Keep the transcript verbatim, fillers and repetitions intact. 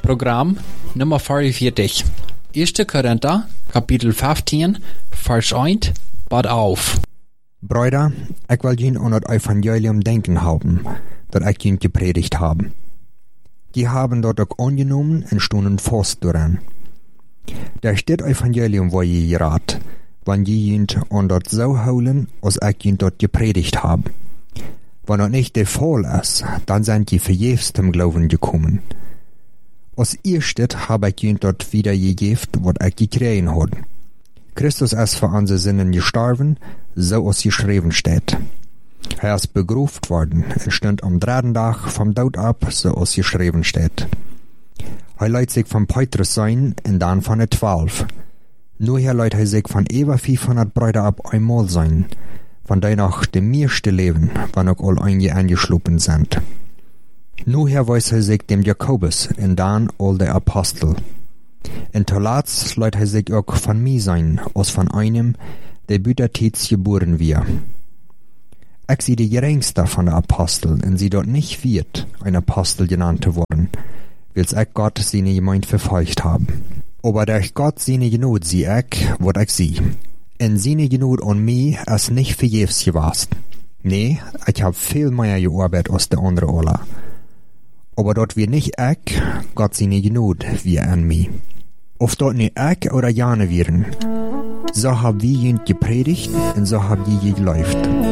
Programm Nummer vierundvierzig. erster Korinther, Kapitel vijftien, Vers eins, bad auf. Brüder, ich will jullie aan het evangelium denken houden, dat ik jullie gepredigt habe. Die haben dort auch angenommen und stunden fast daran. Der steht evangelium wo je geraad, wann je jullie aan dat zo houden, als ik jullie dort gepredigt habe. Wenn das nicht der Fall ist, dann sind die verjährt zum Glauben gekommen. Als erstes habe ich ihnen dort wieder gegeben, was ich gekriegt habe. Christus ist für unsere Sünden gestorben, so als geschrieben steht. Er ist begraben worden und stand am dritten Tag vom Tod ab, so als geschrieben steht. Er leitet sich von Petrus sein und dann von den Zwölf. Nur hier leitet er sich von über fünfhundert Brüder ab einmal sein, von denen auch dem meiste Leben, wann auch all einige eingeschlupen sind. Nur hier weiß er sich dem Jakobus und dann all der Apostel. Und zuletzt leitet er sich auch von mir sein, als von einem, der bütertäts geboren wird. Ich sie die geringste von der Apostel und sie dort nicht wird, ein Apostel genannt worden, wills ich Gott seine Gemeinde verfolgt haben. Aber durch Gott seine Genot sie ich, wat ich sie. En seine Genot an mir ist nicht vergebens gewesen. Nee, ich hab viel mehr gearbeitet als der andere alle. Aber dort wir nicht ich, Gott seine Genot wie an mir. Ob dort nicht ich oder Jane wären, so hab wir ihn gepredigt und so hab je geläuft.